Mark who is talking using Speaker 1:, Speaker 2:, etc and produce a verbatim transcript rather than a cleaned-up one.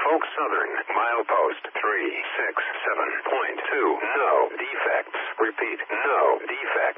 Speaker 1: Norfolk Southern, milepost three six seven point two. No defects. Repeat, no defects.